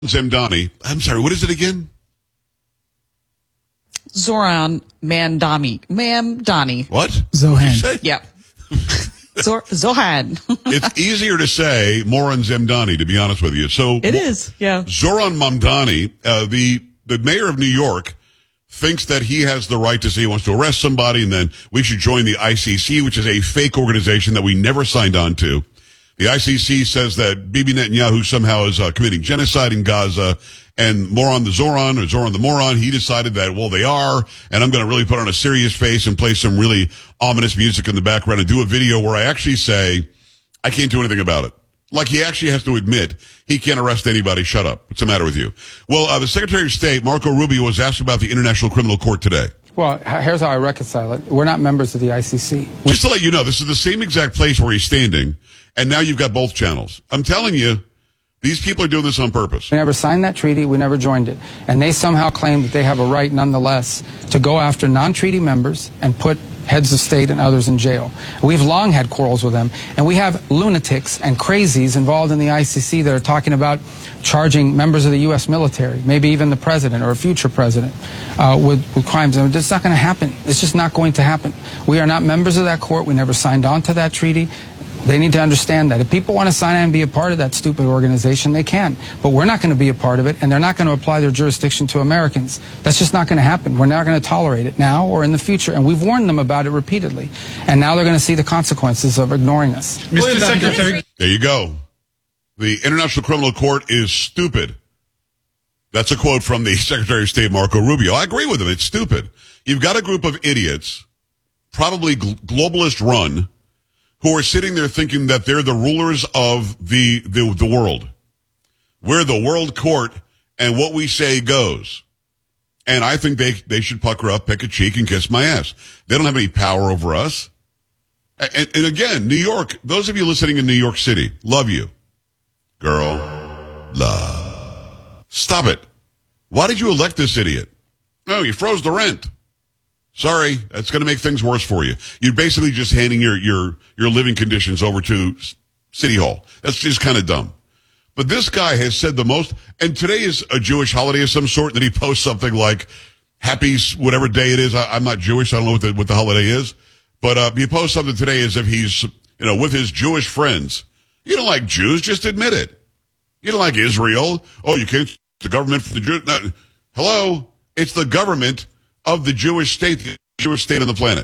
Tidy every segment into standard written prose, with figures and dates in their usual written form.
Zemdani. I'm sorry, what is it again? Zoran Mamdani. What? Zohan. Yep. Zohan. It's easier to say Moran Zemdani, to be honest with you. So It is, yeah. Zoran Mamdani, the mayor of New York, thinks that he has the right to say he wants to arrest somebody, and then we should join the ICC, which is a fake organization that we never signed on to. The ICC says that Bibi Netanyahu somehow is committing genocide in Gaza, and Zoran the moron, he decided that, well, they are, and I'm going to really put on a serious face and play some really ominous music in the background and do a video where I actually say, I can't do anything about it. Like he actually has to admit he can't arrest anybody. Shut up. What's the matter with you? Well, the Secretary of State, Marco Rubio, was asked about the International Criminal Court today. Well, here's how I reconcile it. We're not members of the ICC. Just to let you know, this is the same exact place where he's standing, and now you've got both channels. I'm telling you, these people are doing this on purpose. We never signed that treaty. We never joined it. And they somehow claim that they have a right, nonetheless, to go after non-treaty members and put heads of state and others in jail. We've long had quarrels with them, and we have lunatics and crazies involved in the ICC that are talking about charging members of the U.S. military, maybe even the president or a future president, with crimes. And it's not going to happen. It's just not going to happen. We are not members of that court. We never signed on to that treaty. They need to understand that. If people want to sign on and be a part of that stupid organization, they can. But we're not going to be a part of it, and they're not going to apply their jurisdiction to Americans. That's just not going to happen. We're not going to tolerate it now or in the future, and we've warned them about it repeatedly. And now they're going to see the consequences of ignoring us. Mr. Secretary. There you go. The International Criminal Court is stupid. That's a quote from the Secretary of State, Marco Rubio. I agree with him. It's stupid. You've got a group of idiots, probably globalist run, who are sitting there thinking that they're the rulers of the world. We're the world court, and what we say goes. And I think they should pucker up, pick a cheek, and kiss my ass. They don't have any power over us. And again, New York, those of you listening in New York City, love you. Girl, love. Stop it. Why did you elect this idiot? No, you froze the rent. Sorry, that's going to make things worse for you. You're basically just handing your living conditions over to City Hall. That's just kind of dumb. But this guy has said the most, and today is a Jewish holiday of some sort, and he posts something like, happy whatever day it is. I'm not Jewish, I don't know what the holiday is. But he posts something today as if he's, with his Jewish friends. You don't like Jews, just admit it. You don't like Israel. Oh, you can't, the government for the Jews. No. Hello? It's the government of the Jewish state on the planet.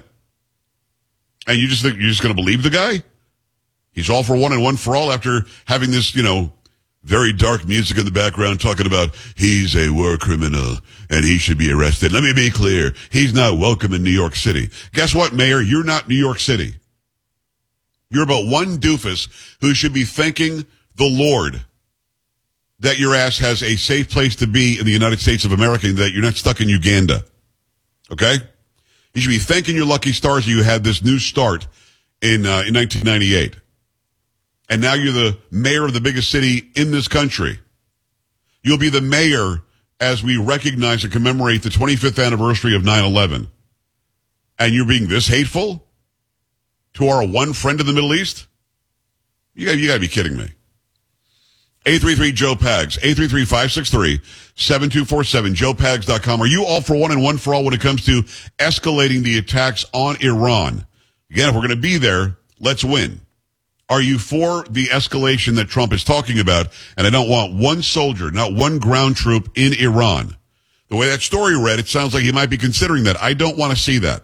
And you just think you're just going to believe the guy? He's all for one and one for all after having this, very dark music in the background talking about he's a war criminal and he should be arrested. Let me be clear. He's not welcome in New York City. Guess what, Mayor? You're not New York City. You're about one doofus who should be thanking the Lord that your ass has a safe place to be in the United States of America and that you're not stuck in Uganda. Okay? You should be thanking your lucky stars that you had this new start in 1998. And now you're the mayor of the biggest city in this country. You'll be the mayor as we recognize and commemorate the 25th anniversary of 9/11. And you're being this hateful to our one friend in the Middle East? You got to be kidding me. 833-JOE-PAGS, 833-563-7247, joepags.com. Are you all for one and one for all when it comes to escalating the attacks on Iran? Again, if we're going to be there, let's win. Are you for the escalation that Trump is talking about? And I don't want one soldier, not one ground troop in Iran. The way that story read, it sounds like he might be considering that. I don't want to see that.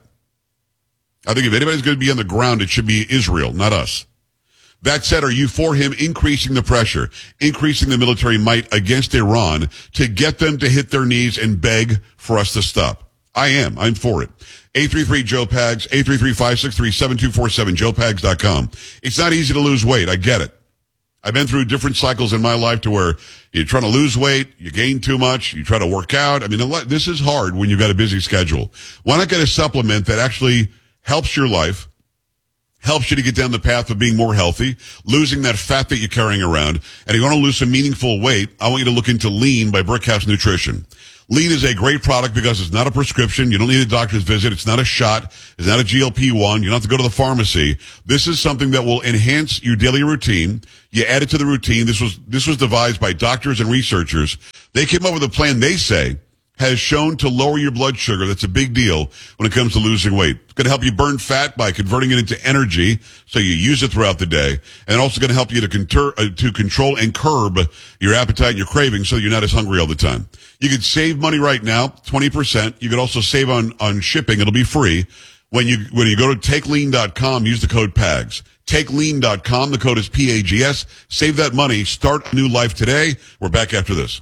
I think if anybody's going to be on the ground, it should be Israel, not us. That said, are you for him increasing the pressure, increasing the military might against Iran to get them to hit their knees and beg for us to stop? I am. I'm for it. 833-JOE-PAGS, 833-563-7247, joepags.com. It's not easy to lose weight. I get it. I've been through different cycles in my life to where you're trying to lose weight, you gain too much, you try to work out. I mean, this is hard when you've got a busy schedule. Why not get a supplement that actually helps your life, helps you to get down the path of being more healthy, losing that fat that you're carrying around, and you want to lose some meaningful weight, I want you to look into Lean by Brickhouse Nutrition. Lean is a great product because it's not a prescription. You don't need a doctor's visit. It's not a shot. It's not a GLP-1. You don't have to go to the pharmacy. This is something that will enhance your daily routine. You add it to the routine. This was devised by doctors and researchers. They came up with a plan they say has shown to lower your blood sugar. That's a big deal when it comes to losing weight. It's going to help you burn fat by converting it into energy, so you use it throughout the day. And also going to help you to control and curb your appetite and your cravings so you're not as hungry all the time. You could save money right now, 20%. You could also save on shipping. It'll be free. When you go to TakeLean.com, use the code PAGS. TakeLean.com, the code is PAGS. Save that money. Start a new life today. We're back after this.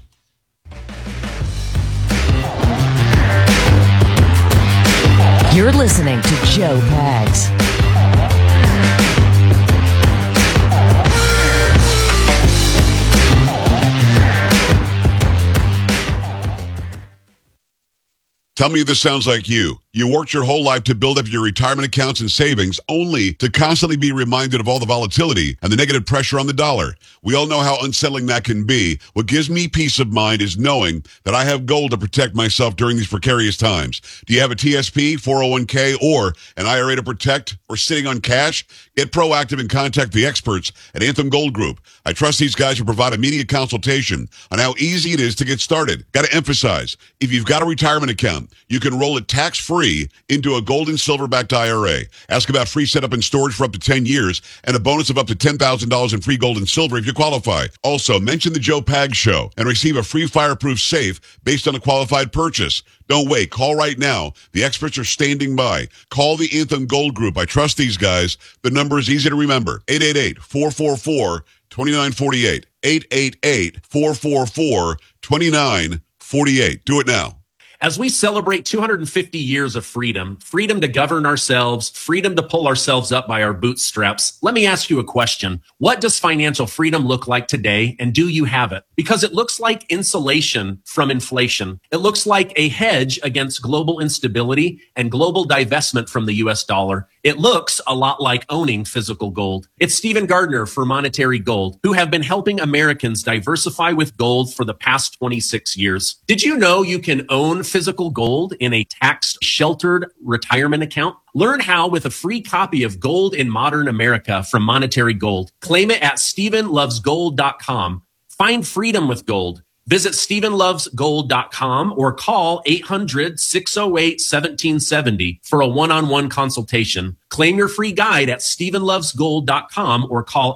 You're listening to Joe Pags. Tell me if this sounds like you. You worked your whole life to build up your retirement accounts and savings only to constantly be reminded of all the volatility and the negative pressure on the dollar. We all know how unsettling that can be. What gives me peace of mind is knowing that I have gold to protect myself during these precarious times. Do you have a TSP, 401k, or an IRA to protect, or sitting on cash? Get proactive and contact the experts at Anthem Gold Group. I trust these guys who provide immediate consultation on how easy it is to get started. Got to emphasize, if you've got a retirement account, you can roll it tax-free into a gold and silver-backed IRA. Ask about free setup and storage for up to 10 years and a bonus of up to $10,000 in free gold and silver if you qualify. Also, mention the Joe Pags Show and receive a free fireproof safe based on a qualified purchase. Don't wait. Call right now. The experts are standing by. Call the Anthem Gold Group. I trust these guys. The number is easy to remember. 888-444-2948. 888-444-2948. Do it now. As we celebrate 250 years of freedom to govern ourselves, freedom to pull ourselves up by our bootstraps, let me ask you a question. What does financial freedom look like today, and do you have it? Because it looks like insulation from inflation. It looks like a hedge against global instability and global divestment from the US dollar. It looks a lot like owning physical gold. It's Stephen Gardner for Monetary Gold, who have been helping Americans diversify with gold for the past 26 years. Did you know you can own physical gold in a tax-sheltered retirement account? Learn how with a free copy of Gold in Modern America from Monetary Gold. Claim it at StephenLovesGold.com. Find freedom with gold. Visit StephenLovesGold.com or call 800-608-1770 for a one-on-one consultation. Claim your free guide at StephenLovesGold.com or call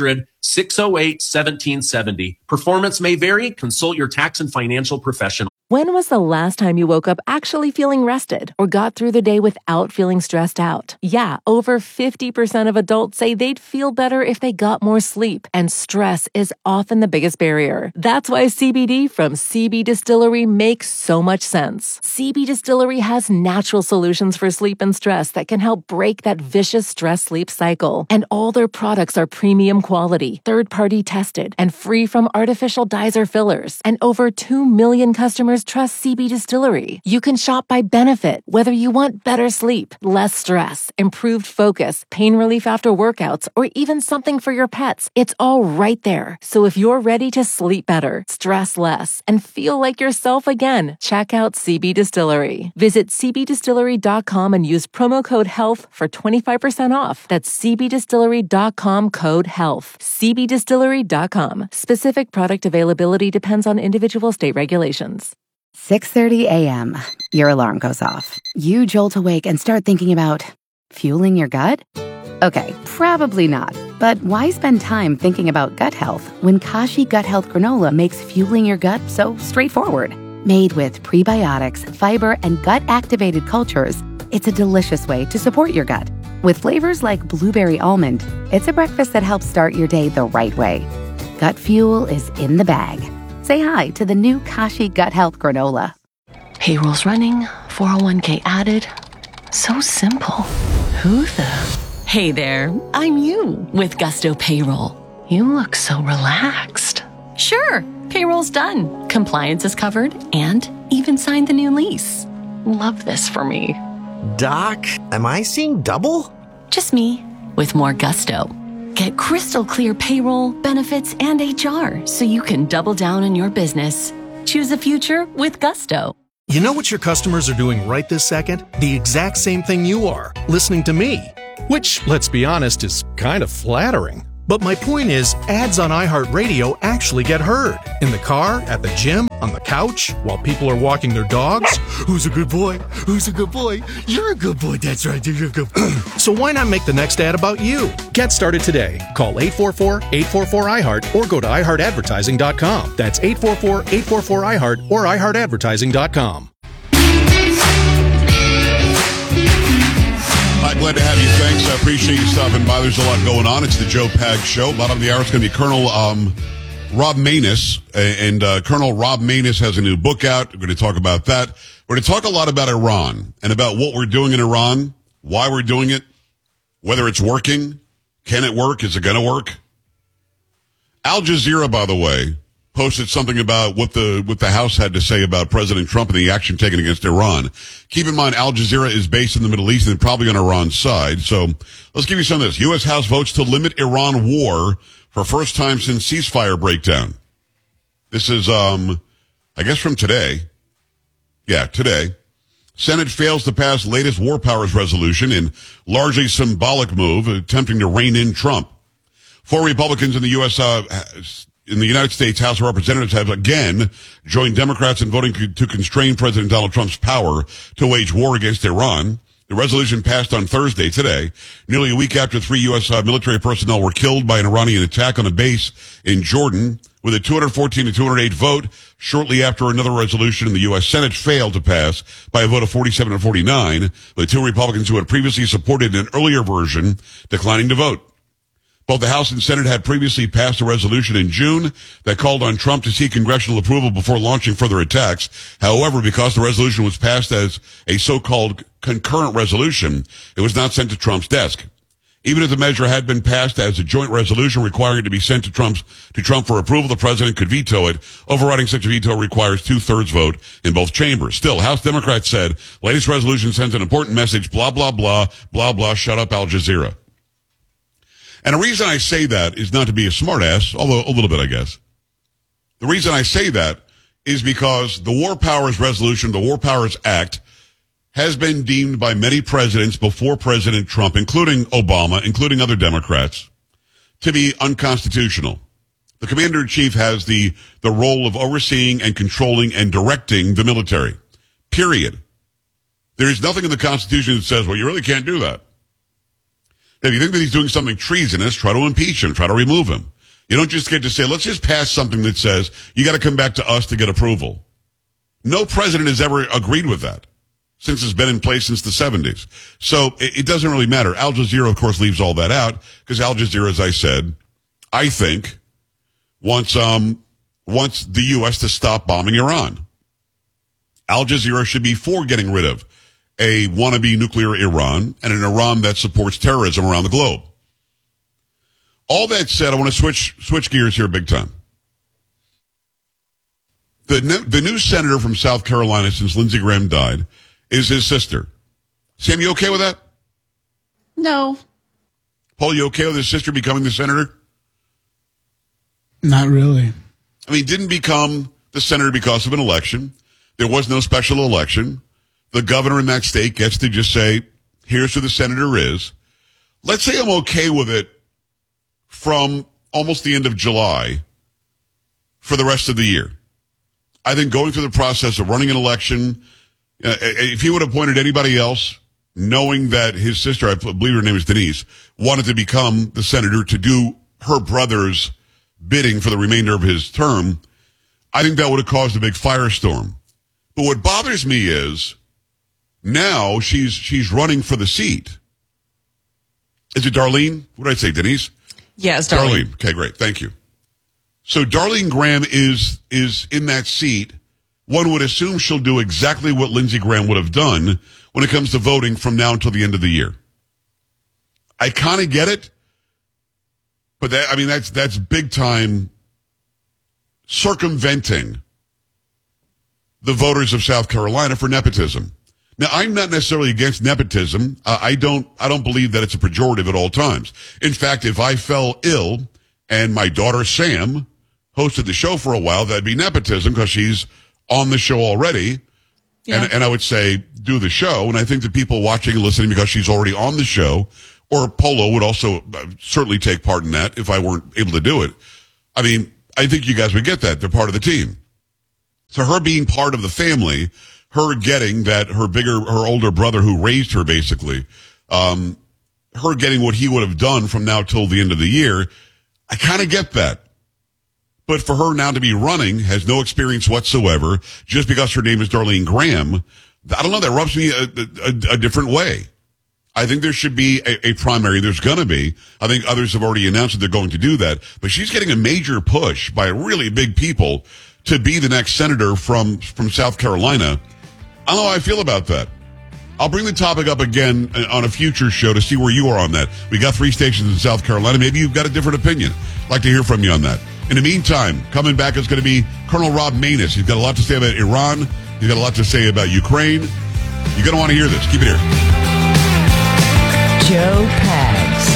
800-608-1770. Performance may vary. Consult your tax and financial professional. When was the last time you woke up actually feeling rested or got through the day without feeling stressed out? Yeah, over 50% of adults say they'd feel better if they got more sleep, and stress is often the biggest barrier. That's why CBD from CB Distillery makes so much sense. CB Distillery has natural solutions for sleep and stress that can help break that vicious stress-sleep cycle. And all their products are premium quality, third-party tested, and free from artificial dyes or fillers. And over 2 million customers trust CB Distillery. You can shop by benefit, whether you want better sleep, less stress, improved focus, pain relief after workouts, or even something for your pets. It's all right there. So if you're ready to sleep better, stress less, and feel like yourself again, check out CB Distillery. Visit cbdistillery.com and use promo code HEALTH for 25% off. That's cbdistillery.com, code HEALTH. cbdistillery.com. Specific product availability depends on individual state regulations. 6:30 a.m. Your alarm goes off. You jolt awake and start thinking about fueling your gut? Okay, probably not. But why spend time thinking about gut health when Kashi Gut Health Granola makes fueling your gut so straightforward? Made with prebiotics, fiber, and gut-activated cultures, it's a delicious way to support your gut. With flavors like blueberry almond, it's a breakfast that helps start your day the right way. Gut fuel is in the bag. Say hi to the new Kashi Gut Health Granola. Payroll's running, 401k added. So simple. Who the? Hey there, I'm you with Gusto Payroll. You look so relaxed. Sure, payroll's done. Compliance is covered and even signed the new lease. Love this for me. Doc, am I seeing double? Just me. with more gusto. Get crystal clear payroll, benefits, and HR so you can double down on your business. Choose a future with gusto. You know what your customers are doing right this second? The exact same thing you are, listening to me. Which, let's be honest, is kind of flattering. But my point is, ads on iHeartRadio actually get heard. In the car, at the gym, on the couch, while people are walking their dogs. Who's a good boy? Who's a good boy? You're a good boy. That's right. You're a good boy. So why not make the next ad about you? Get started today. Call 844-844-iHeart or go to iHeartAdvertising.com. That's 844-844-iHeart or iHeartAdvertising.com. I'm glad to have you. Thanks. I appreciate you stopping by. There's a lot going on. It's the Joe Pag Show. Bottom of the hour is going to be Colonel Rob Maness. And Colonel Rob Maness has a new book out. We're going to talk about that. We're going to talk a lot about Iran and about what we're doing in Iran, why we're doing it, whether it's working. Can it work? Is it going to work? Al Jazeera, by the way, posted something about what the House had to say about President Trump and the action taken against Iran. Keep in mind, Al Jazeera is based in the Middle East and probably on Iran's side. So let's give you some of this. U.S. House votes to limit Iran war for first time since ceasefire breakdown. This is, I guess from today. Yeah, today. Senate fails to pass latest war powers resolution in largely symbolic move, attempting to rein in Trump. 4 Republicans in the in the United States House of Representatives have again joined Democrats in voting to constrain President Donald Trump's power to wage war against Iran. The resolution passed on Thursday, today, nearly a week after 3 U.S. military personnel were killed by an Iranian attack on a base in Jordan. With a 214 to 208 vote, shortly after another resolution in the U.S. Senate failed to pass by a vote of 47 to 49, with 2 Republicans who had previously supported an earlier version declining to vote. Both the House and Senate had previously passed a resolution in June that called on Trump to seek congressional approval before launching further attacks. However, because the resolution was passed as a so-called concurrent resolution, it was not sent to Trump's desk. Even if the measure had been passed as a joint resolution requiring it to be sent to Trump for approval, the president could veto it. Overriding such a veto requires 2/3 vote in both chambers. Still, House Democrats said, latest resolution sends an important message, blah, blah, blah, blah, blah, shut up, Al Jazeera. And the reason I say that is not to be a smartass, although a little bit, I guess. The reason I say that is because the War Powers Resolution, the War Powers Act, has been deemed by many presidents before President Trump, including Obama, including other Democrats, to be unconstitutional. The commander-in-chief has the role of overseeing and controlling and directing the military. Period. There is nothing in the Constitution that says, well, you really can't do that. If you think that he's doing something treasonous, try to impeach him, try to remove him. You don't just get to say, let's just pass something that says, you got to come back to us to get approval. No president has ever agreed with that since it's been in place since the 70s. So it doesn't really matter. Al Jazeera, of course, leaves all that out because Al Jazeera, as I said, I think wants the U.S. to stop bombing Iran. Al Jazeera should be for getting rid of a wannabe nuclear Iran and an Iran that supports terrorism around the globe. All that said, I want to switch gears here big time. The new senator from South Carolina since Lindsey Graham died is his sister. Sam, you okay with that? No. Paul, you okay with his sister becoming the senator? Not really. I mean, didn't become the senator because of an election. There was no special election. The governor in that state gets to just say, here's who the senator is. Let's say I'm okay with it from almost the end of July for the rest of the year. I think going through the process of running an election, if he would have appointed anybody else, knowing that his sister, I believe her name is Denise, wanted to become the senator to do her brother's bidding for the remainder of his term, I think that would have caused a big firestorm. But what bothers me is now she's running for the seat. Is it Darlene? What did I say, Denise? Yeah, it's Darlene. Okay, great. Thank you. So Darlene Graham is in that seat. One would assume she'll do exactly what Lindsey Graham would have done when it comes to voting from now until the end of the year. I kind of get it, but that's big time circumventing the voters of South Carolina for nepotism. Now, I'm not necessarily against nepotism. I don't believe that it's a pejorative at all times. In fact, if I fell ill and my daughter Sam hosted the show for a while, that'd be nepotism because she's on the show already. Yeah. And I would say, do the show. And I think that people watching and listening because she's already on the show, or Polo would also certainly take part in that if I weren't able to do it. I mean, I think you guys would get that. They're part of the team. So her being part of the family, her getting that her older brother who raised her basically, her getting what he would have done from now till the end of the year, I kind of get that. But for her now to be running, has no experience whatsoever, just because her name is Darlene Graham, I don't know, that rubs me a different way. I think there should be a primary. There's going to be. I think others have already announced that they're going to do that. But she's getting a major push by really big people to be the next senator from South Carolina. I don't know how I feel about that. I'll bring the topic up again on a future show to see where you are on that. We got 3 stations in South Carolina. Maybe you've got a different opinion. I'd like to hear from you on that. In the meantime, coming back is going to be Colonel Rob Maness. He's got a lot to say about Iran. He's got a lot to say about Ukraine. You're going to want to hear this. Keep it here. Joe Pags.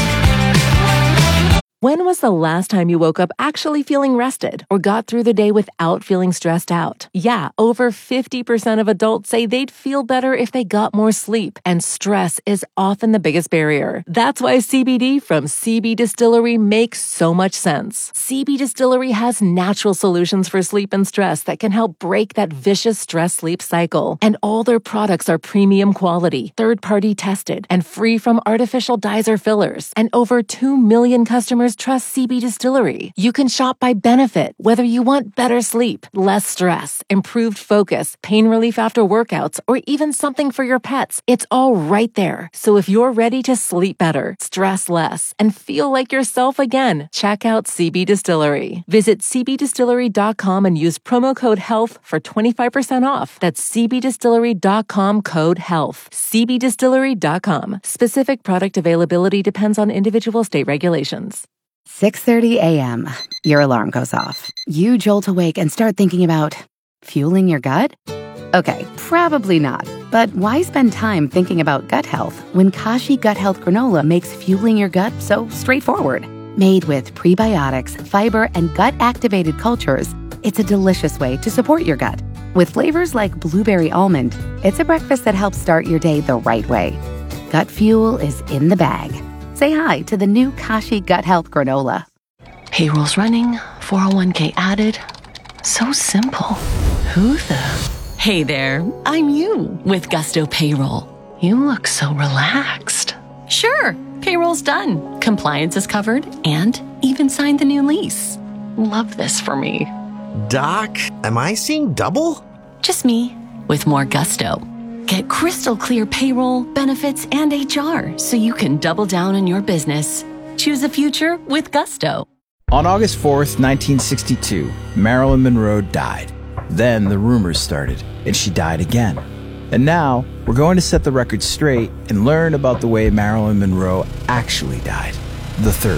When was the last time you woke up actually feeling rested or got through the day without feeling stressed out? Yeah, over 50% of adults say they'd feel better if they got more sleep, and stress is often the biggest barrier. That's why CBD from CB Distillery makes so much sense. CB Distillery has natural solutions for sleep and stress that can help break that vicious stress-sleep cycle. And all their products are premium quality, third-party tested, and free from artificial dyes or fillers. And over 2 million customers trust CB Distillery. You can shop by benefit, whether you want better sleep, less stress, improved focus, pain relief after workouts, or even something for your pets. It's all right there. So if you're ready to sleep better, stress less, and feel like yourself again, check out CB Distillery. Visit cbdistillery.com and use promo code HEALTH for 25% off. That's cbdistillery.com code HEALTH. cbdistillery.com. Specific product availability depends on individual state regulations. 6:30 a.m. Your alarm goes off. You jolt awake and start thinking about fueling your gut? Okay, probably not. But why spend time thinking about gut health when Kashi Gut Health Granola makes fueling your gut so straightforward? Made with prebiotics, fiber, and gut-activated cultures, it's a delicious way to support your gut. With flavors like blueberry almond, it's a breakfast that helps start your day the right way. Gut fuel is in the bag. Say hi to the new Kashi Gut Health Granola. Payroll's running, 401k added. So simple. Who the? Hey there, I'm you with Gusto Payroll. You look so relaxed. Sure, payroll's done. Compliance is covered and even signed the new lease. Love this for me. Doc, am I seeing double? Just me with more gusto. Get crystal clear payroll, benefits, and HR so you can double down on your business. Choose a future with gusto. On August 4th, 1962, Marilyn Monroe died. Then the rumors started, and she died again. And now, we're going to set the record straight and learn about the way Marilyn Monroe actually died, the third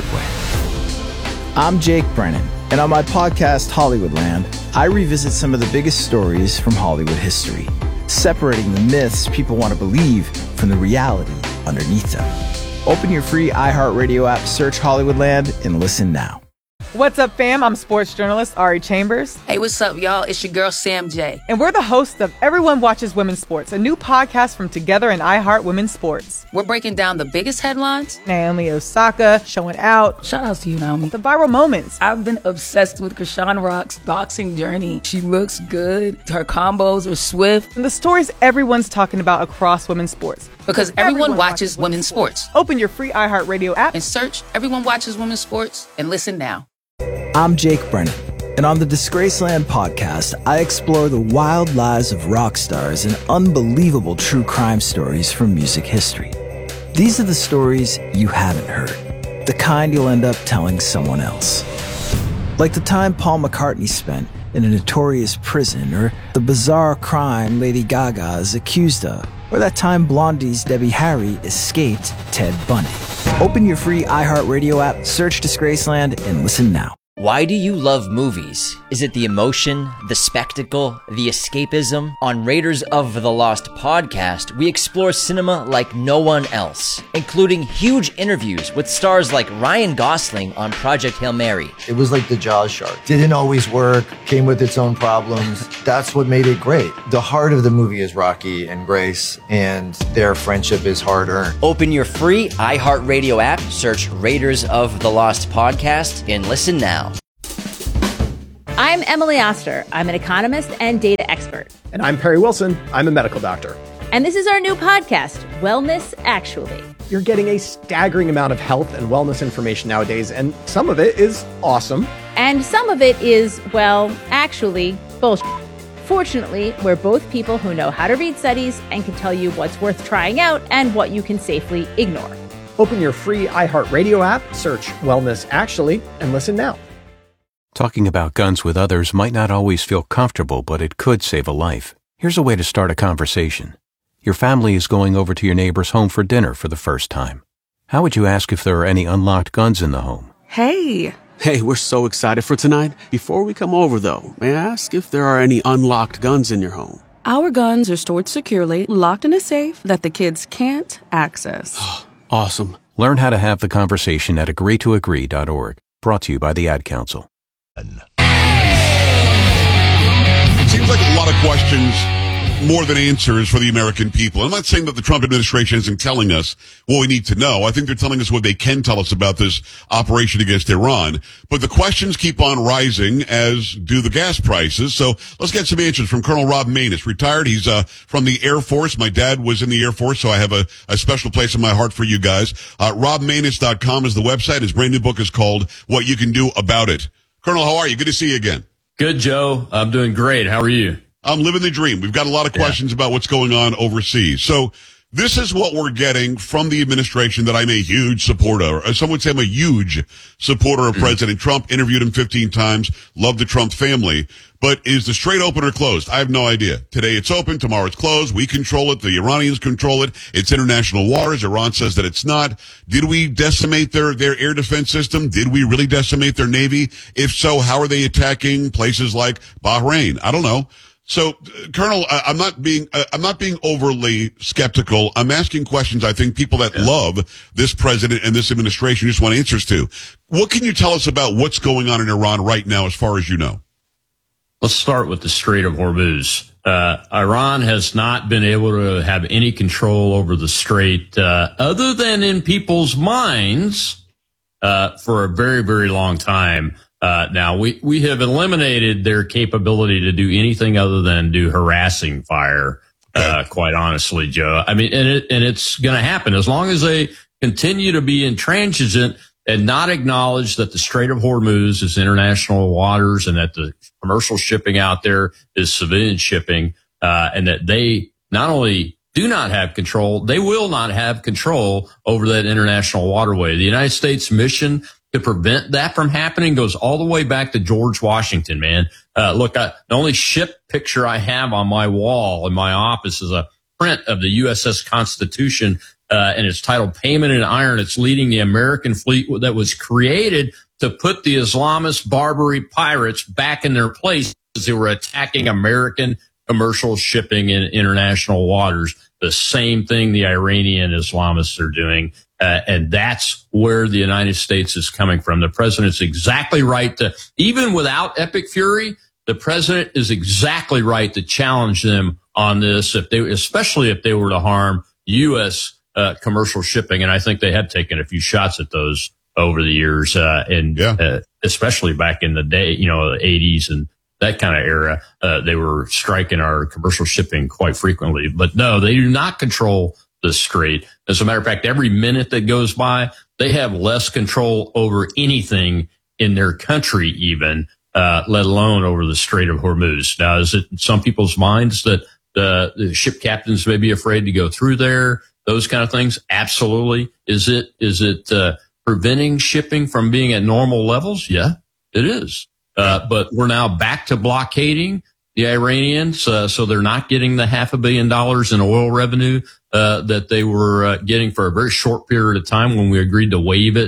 way. I'm Jake Brennan, and on my podcast, Hollywoodland, I revisit some of the biggest stories from Hollywood history, separating the myths people want to believe from the reality underneath them. Open your free iHeartRadio app, search Hollywoodland, and listen now. What's up, fam? I'm sports journalist Ari Chambers. Hey, what's up, y'all? It's your girl, Sam J. And we're the hosts of Everyone Watches Women's Sports, a new podcast from Together and iHeart Women's Sports. We're breaking down the biggest headlines. Naomi Osaka showing out. Shout out to you, Naomi. The viral moments. I've been obsessed with Krishan Rock's boxing journey. She looks good. Her combos are swift. And the stories everyone's talking about across women's sports. Because everyone watches women's sports. Open your free iHeartRadio app and search Everyone Watches Women's Sports and listen now. I'm Jake Brennan, and on the Disgraceland podcast, I explore the wild lives of rock stars and unbelievable true crime stories from music history. These are the stories you haven't heard, the kind you'll end up telling someone else. Like the time Paul McCartney spent in a notorious prison, or the bizarre crime Lady Gaga is accused of, or that time Blondie's Debbie Harry escaped Ted Bundy. Open your free iHeartRadio app, search Disgraceland, and listen now. Why do you love movies? Is it the emotion, the spectacle, the escapism? On Raiders of the Lost podcast, we explore cinema like no one else, including huge interviews with stars like Ryan Gosling on Project Hail Mary. It was like the Jaws shark. Didn't always work, came with its own problems. That's what made it great. The heart of the movie is Rocky and Grace, and their friendship is hard-earned. Open your free iHeartRadio app, search Raiders of the Lost podcast, and listen now. I'm Emily Oster. I'm an economist and data expert. And I'm Perry Wilson. I'm a medical doctor. And this is our new podcast, Wellness Actually. You're getting a staggering amount of health and wellness information nowadays, and some of it is awesome. And some of it is, well, actually, bullshit. Fortunately, we're both people who know how to read studies and can tell you what's worth trying out and what you can safely ignore. Open your free iHeartRadio app, search Wellness Actually, and listen now. Talking about guns with others might not always feel comfortable, but it could save a life. Here's a way to start a conversation. Your family is going over to your neighbor's home for dinner for the first time. How would you ask if there are any unlocked guns in the home? Hey, we're so excited for tonight. Before we come over, though, may I ask if there are any unlocked guns in your home? Our guns are stored securely, locked in a safe that the kids can't access. Awesome. Learn how to have the conversation at agreetoagree.org. Brought to you by the Ad Council. Seems like a lot of questions, more than answers for the American people. I'm not saying that the Trump administration isn't telling us what we need to know. I think they're telling us what they can tell us about this operation against Iran. But the questions keep on rising, as do the gas prices. So let's get some answers from Colonel Rob Maness, retired. He's from the Air Force. My dad was in the Air Force, so I have a special place in my heart for you guys. RobManess.com is the website. His brand new book is called What You Can Do About It. Colonel, how are you? Good to see you again. Good, Joe. I'm doing great. How are you? I'm living the dream. We've got a lot of questions about what's going on overseas. So this is what we're getting from the administration that I'm a huge supporter of. Some would say I'm a huge supporter of President Trump. Interviewed him 15 times. Love the Trump family. But is the Strait open or closed? I have no idea. Today it's open. Tomorrow it's closed. We control it. The Iranians control it. It's international waters. Iran says that it's not. Did we decimate their air defense system? Did we really decimate their Navy? If so, how are they attacking places like Bahrain? I don't know. So, Colonel, I'm not being overly skeptical. I'm asking questions I think people that love this president and this administration just want answers to. What can you tell us about what's going on in Iran right now, as far as you know? Let's start with the Strait of Hormuz. Iran has not been able to have any control over the Strait, other than in people's minds, for a very, very long time. Now we have eliminated their capability to do anything other than do harassing fire, quite honestly, Joe. I mean, and it's going to happen as long as they continue to be intransigent and not acknowledge that the Strait of Hormuz is international waters and that the commercial shipping out there is civilian shipping, and that they not only do not have control, they will not have control over that international waterway. The United States mission to prevent that from happening goes all the way back to George Washington, man. Look, the only ship picture I have on my wall in my office is a print of the USS Constitution, and it's titled Payment in Iron. It's leading the American fleet that was created to put the Islamist Barbary pirates back in their place as they were attacking American commercial shipping in international waters. The same thing the Iranian Islamists are doing. And that's where the United States is coming from. The president's exactly right to, even without epic fury, the president is exactly right to challenge them on this, especially if they were to harm U.S. Commercial shipping. And I think they have taken a few shots at those over the years, especially back in the day, the 80s and that kind of era. They were striking our commercial shipping quite frequently. But no, they do not control the Strait. As a matter of fact, every minute that goes by, they have less control over anything in their country even, let alone over the Strait of Hormuz. Now, is it in some people's minds that the ship captains may be afraid to go through there? Those kind of things? Absolutely. Is it preventing shipping from being at normal levels? Yeah, it is. But we're now back to blockading the Iranians, so they're not getting the $500 million in oil revenue that they were getting for a very short period of time when we agreed to waive it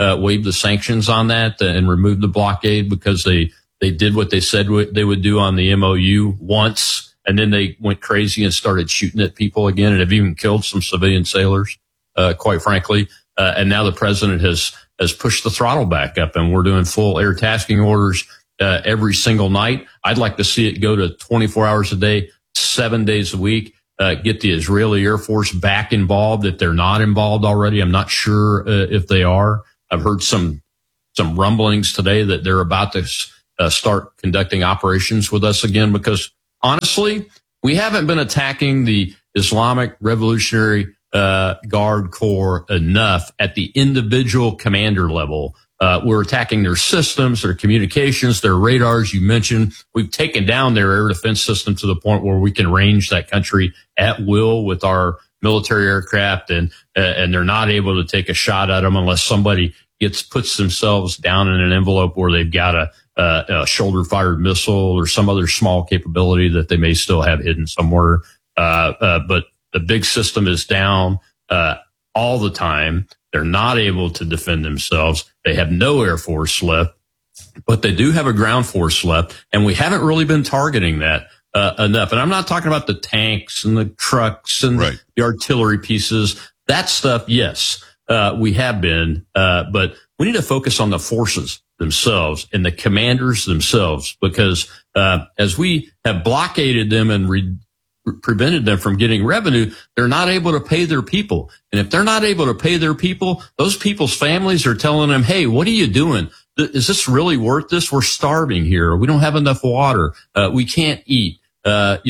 waived the sanctions on that and removed the blockade because they did what they said they would do on the MOU once, and then they went crazy and started shooting at people again and have even killed some civilian sailors, quite frankly. And now the president has pushed the throttle back up, and we're doing full air tasking orders every single night. I'd like to see it go to 24 hours a day, 7 days a week. Get the Israeli Air Force back involved if they're not involved already. I'm not sure if they are. I've heard some rumblings today that they're about to start conducting operations with us again, because honestly, we haven't been attacking the Islamic Revolutionary Guard Corps enough at the individual commander level. We're attacking their systems, their communications, their radars. You mentioned we've taken down their air defense system to the point where we can range that country at will with our military aircraft, and they're not able to take a shot at them unless somebody puts themselves down in an envelope where they've got a shoulder-fired missile or some other small capability that they may still have hidden somewhere. But the big system is down all the time. They're not able to defend themselves. They have no Air Force left, but they do have a ground force left, and we haven't really been targeting that enough. And I'm not talking about the tanks and the trucks and the artillery pieces. That stuff, yes, we have been, but we need to focus on the forces themselves and the commanders themselves, because as we have blockaded them and prevented them from getting revenue, they're not able to pay their people. And if they're not able to pay their people, those people's families are telling them, hey, what are you doing? Is this really worth this? We're starving here. We don't have enough water. We can't eat. That's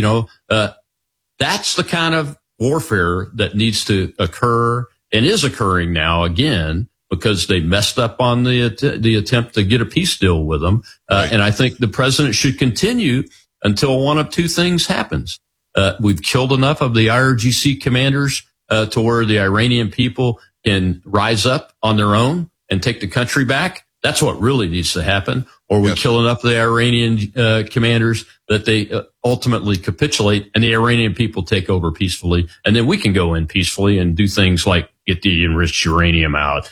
the kind of warfare that needs to occur and is occurring now again, because they messed up on the attempt to get a peace deal with them. And I think the president should continue until one of two things happens. We've killed enough of the IRGC commanders to where the Iranian people can rise up on their own and take the country back. That's what really needs to happen. Or we kill enough of the Iranian commanders that they ultimately capitulate and the Iranian people take over peacefully. And then we can go in peacefully and do things like get the enriched uranium out,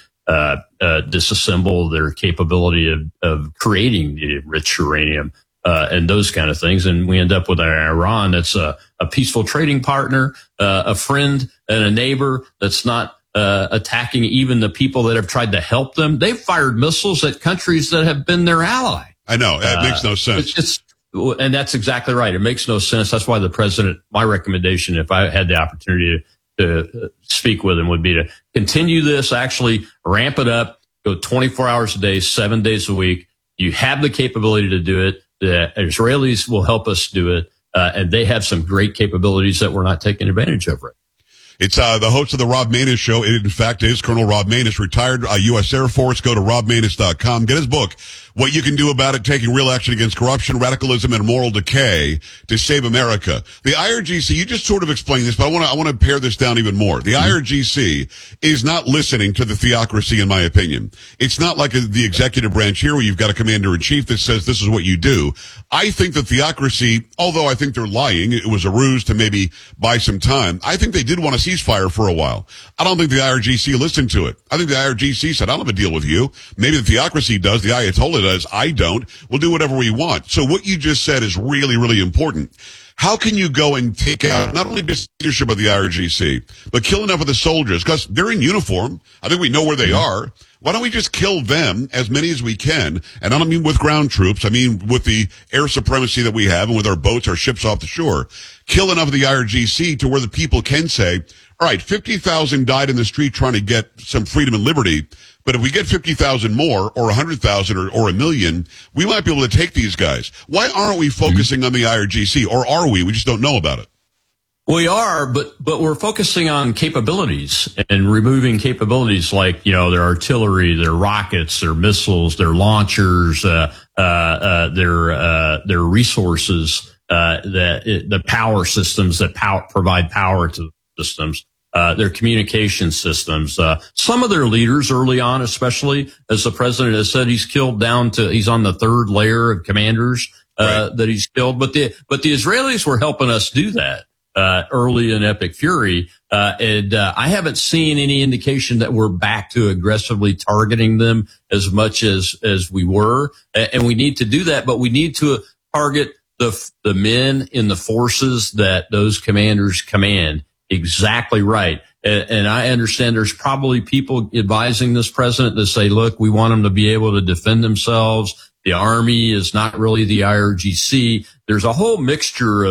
disassemble their capability of creating the enriched uranium. And those kind of things. And we end up with an Iran that's a peaceful trading partner, a friend and a neighbor that's not attacking even the people that have tried to help them. They've fired missiles at countries that have been their ally. I know. It makes no sense. And that's exactly right. It makes no sense. That's why the president, my recommendation, if I had the opportunity to speak with him, would be to continue this, actually ramp it up, go 24 hours a day, 7 days a week. You have the capability to do it. The Israelis will help us do it, and they have some great capabilities that we're not taking advantage of right. It's the host of the Rob Maness Show. It, in fact, is Colonel Rob Maness, retired U.S. Air Force. Go to robmaness.com. Get his book, What You Can Do About It, Taking Real Action Against Corruption, Radicalism, and Moral Decay to Save America. The IRGC, you just sort of explained this, but I want to pare this down even more. The IRGC is not listening to the theocracy, in my opinion. It's not like the executive branch here where you've got a commander-in-chief that says this is what you do. I think the theocracy, although I think they're lying, it was a ruse to maybe buy some time, I think they did want to ceasefire for a while. I don't think the IRGC listened to it. I think the IRGC said, I don't have a deal with you. Maybe the theocracy does. The Ayatollah does. I don't. We'll do whatever we want. So what you just said is really, really important. How can you go and take out not only just leadership of the IRGC, but kill enough of the soldiers? Because they're in uniform. I think we know where they are. Why don't we just kill them, as many as we can? And I don't mean with ground troops. I mean with the air supremacy that we have and with our boats, our ships off the shore. Kill enough of the IRGC to where the people can say, all right, 50,000 died in the street trying to get some freedom and liberty. But if we get 50,000 more or 100,000 or a million, we might be able to take these guys. Why aren't we focusing on the IRGC? Or are we? We just don't know about it. We are, but we're focusing on capabilities and removing capabilities like, their artillery, their rockets, their missiles, their launchers, their resources, the power systems that provide power to the systems. Their communication systems. Some of their leaders early on, especially as the president has said, he's on the third layer of commanders, that he's killed. But the Israelis were helping us do that. early in Epic Fury. And I haven't seen any indication that we're back to aggressively targeting them as much as we were. And we need to do that, but we need to target the men in the forces that those commanders command. Exactly right. And I understand there's probably people advising this president to say, look, we want them to be able to defend themselves. The Army is not really the IRGC. There's a whole mixture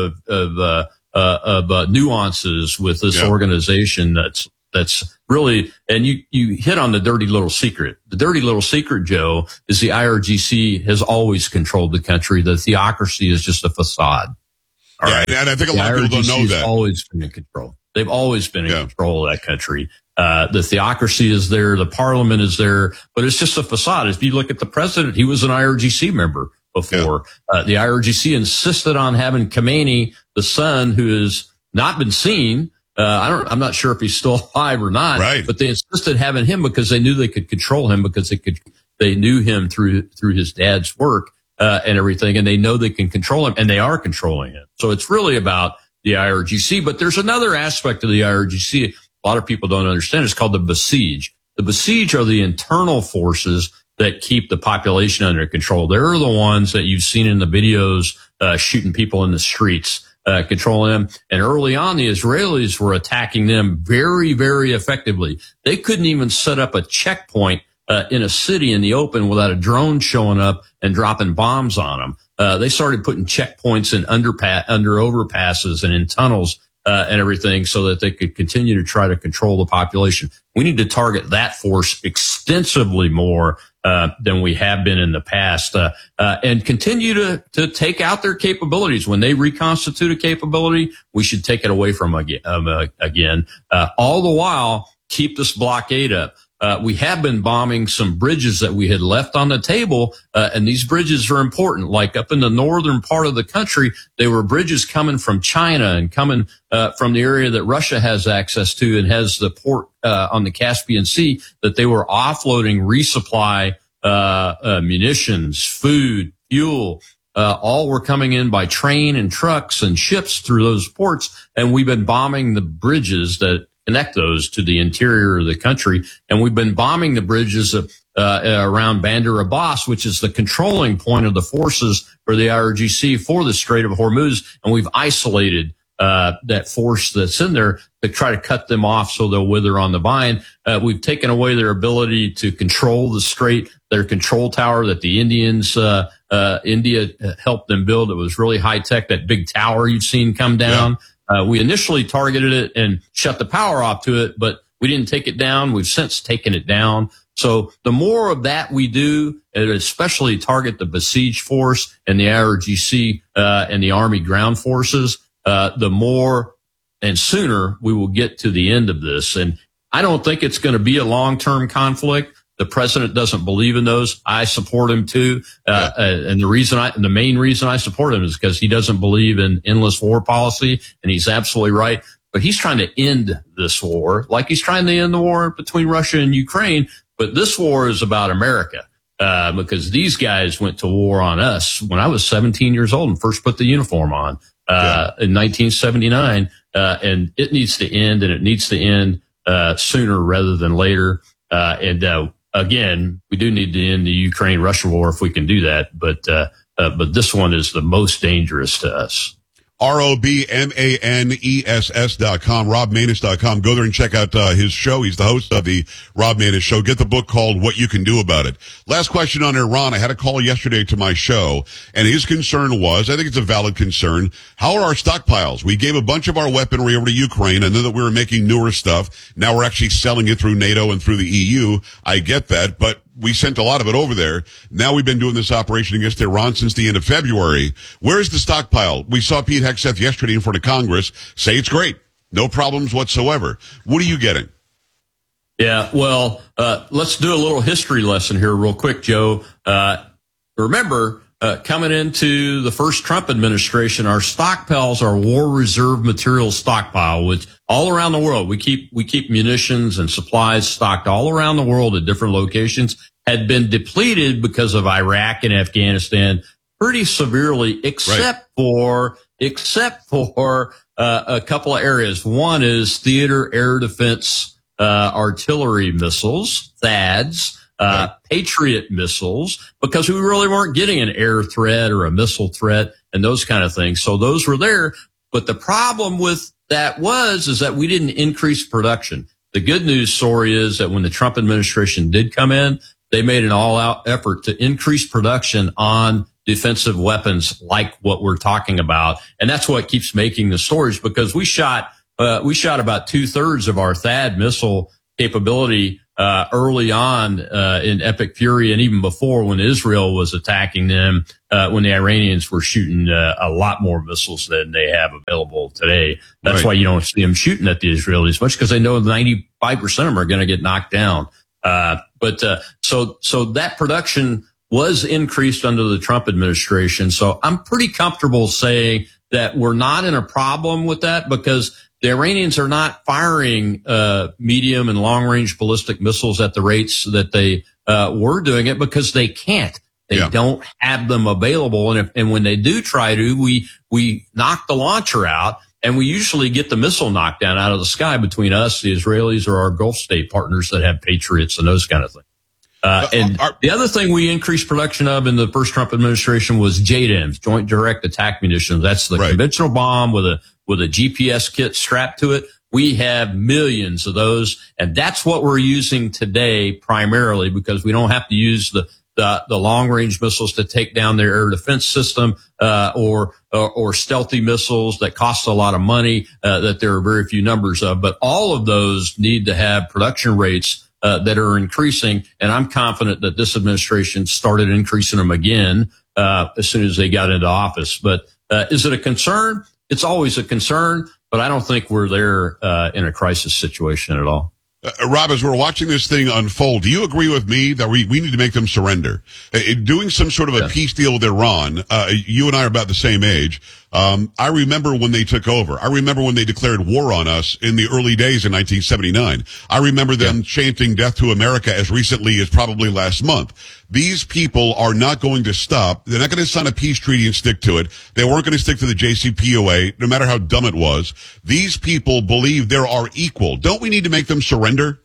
of nuances with this organization that's really, and you hit on the dirty little secret. The dirty little secret, Joe, is the IRGC has always controlled the country. The theocracy is just a facade. All right. And I think a lot of people don't know that. Always been in control. They've always been in control of that country. The theocracy is there. The parliament is there, but it's just a facade. If you look at the president, he was an IRGC member before. The IRGC insisted on having Khamenei, the son, who has not been seen. I'm not sure if he's still alive or not, but they insisted having him because they knew they could control him because they knew him through his dad's work, and everything. And they know they can control him, and they are controlling him. So it's really about the IRGC, but there's another aspect of the IRGC a lot of people don't understand. It's called the Basij. The Basij are the internal forces that keep the population under control. They're the ones that you've seen in the videos, shooting people in the streets, controlling them. And early on, the Israelis were attacking them very, very effectively. They couldn't even set up a checkpoint in a city in the open without a drone showing up and dropping bombs on them. They started putting checkpoints in under overpasses and in tunnels and everything so that they could continue to try to control the population. We need to target that force extensively more than we have been in the past, and continue to take out their capabilities. When they reconstitute a capability, we should take it away from again. All the while, keep this blockade up. We have been bombing some bridges that we had left on the table, and these bridges are important. Like up in the northern part of the country, there were bridges coming from China and coming from the area that Russia has access to and has the port on the Caspian Sea, that they were offloading resupply munitions, food, fuel. All were coming in by train and trucks and ships through those ports, and we've been bombing the bridges that connect those to the interior of the country. And we've been bombing the bridges around Bandar Abbas, which is the controlling point of the forces for the IRGC for the Strait of Hormuz. And we've isolated that force that's in there to try to cut them off so they'll wither on the vine. We've taken away their ability to control the strait, their control tower that the Indians, India helped them build. It was really high tech, that big tower you've seen come down. Yeah. We initially targeted it and shut the power off to it, but we didn't take it down. We've since taken it down. So the more of that we do, and especially target the Basij force and the IRGC and the Army ground forces, the more and sooner we will get to the end of this. And I don't think it's going to be a long-term conflict. The president doesn't believe in those. I support him too. And the main reason I support him is because he doesn't believe in endless war policy, and he's absolutely right. But he's trying to end this war, like he's trying to end the war between Russia and Ukraine. But this war is about America, because these guys went to war on us when I was 17 years old and first put the uniform on, in 1979. And it needs to end, and it needs to end, sooner rather than later. Again, we do need to end the Ukraine-Russia war if we can do that, but this one is the most dangerous to us. ROBMANESS.com, RobManess.com. Go there and check out his show. He's the host of the Rob Maness Show. Get the book called What You Can Do About It. Last question on Iran. I had a call yesterday to my show, and his concern was, I think it's a valid concern, how are our stockpiles? We gave a bunch of our weaponry over to Ukraine. I knew that we were making newer stuff. Now we're actually selling it through NATO and through the EU. I get that, but we sent a lot of it over there. Now we've been doing this operation against Iran since the end of February. Where's the stockpile? We saw Pete Hegseth yesterday in front of Congress say it's great. No problems whatsoever. What are you getting? Yeah, well, let's do a little history lesson here real quick, Joe. Remember, coming into the first Trump administration, our stockpiles are war reserve material stockpile, which all around the world, we keep munitions and supplies stocked all around the world at different locations, had been depleted because of Iraq and Afghanistan pretty severely, except for except for a couple of areas. One is theater air defense artillery missiles, THAADs, Patriot missiles, because we really weren't getting an air threat or a missile threat and those kind of things. So those were there. But the problem with that is that we didn't increase production. The good news story is that when the Trump administration did come in, they made an all-out effort to increase production on defensive weapons like what we're talking about. And that's what keeps making the stories, because we shot about 2/3 of our THAAD missile capability early on in Epic Fury, and even before, when Israel was attacking them, when the Iranians were shooting a lot more missiles than they have available today. That's why you don't see them shooting at the Israelis much, because they know 95% of them are going to get knocked down. So that production was increased under the Trump administration. So I'm pretty comfortable saying that we're not in a problem with that, because the Iranians are not firing medium and long-range ballistic missiles at the rates that they were doing it, because they can't. They don't have them available. And when they do try to, we knock the launcher out, and we usually get the missile knockdown out of the sky between us, the Israelis, or our Gulf state partners that have Patriots and those kind of things. The other thing we increased production of in the first Trump administration was JDAMs, Joint Direct Attack Munitions. That's the conventional bomb with a GPS kit strapped to it. We have millions of those, and that's what we're using today primarily, because we don't have to use the long range missiles to take down their air defense system, or stealthy missiles that cost a lot of money, that there are very few numbers of. But all of those need to have production rates that are increasing, and I'm confident that this administration started increasing them again as soon as they got into office. But is it a concern? It's always a concern, but I don't think we're there in a crisis situation at all. Rob, as we're watching this thing unfold, do you agree with me that we need to make them surrender? Doing some sort of a peace deal with Iran, you and I are about the same age. I remember when they took over. I remember when they declared war on us in the early days in 1979. I remember them chanting death to America as recently as probably last month. These people are not going to stop. They're not going to sign a peace treaty and stick to it. They weren't going to stick to the JCPOA, no matter how dumb it was. These people believe there are equal. Don't we need to make them surrender?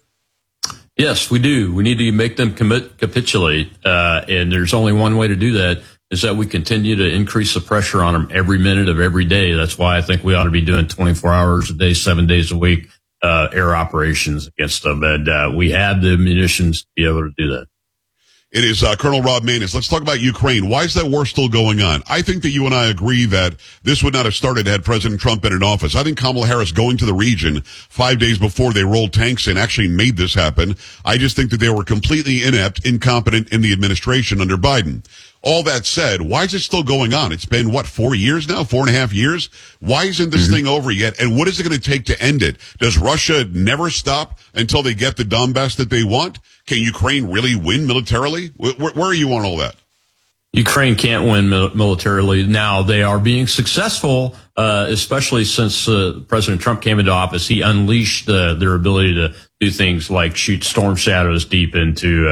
Yes, we do. We need to make them capitulate. And there's only one way to do that, is that we continue to increase the pressure on them every minute of every day. That's why I think we ought to be doing 24 hours a day, 7 days a week, air operations against them. And we have the munitions to be able to do that. It is Colonel Rob Maness. Let's talk about Ukraine. Why is that war still going on? I think that you and I agree that this would not have started had President Trump been in office. I think Kamala Harris going to the region 5 days before they rolled tanks in actually made this happen. I just think that they were completely inept, incompetent in the administration under Biden. All that said, why is it still going on? It's been, 4 years now? 4.5 years? Why isn't this thing over yet? And what is it going to take to end it? Does Russia never stop until they get the Donbass that they want? Can Ukraine really win militarily? Where are you on all that? Ukraine can't win militarily. Now, they are being successful, especially since President Trump came into office. He unleashed their ability to do things like shoot storm shadows deep into